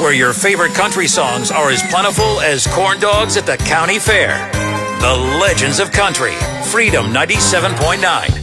where your favorite country songs are as plentiful as corn dogs at the county fair. The Legends of Country, Freedom 97.9.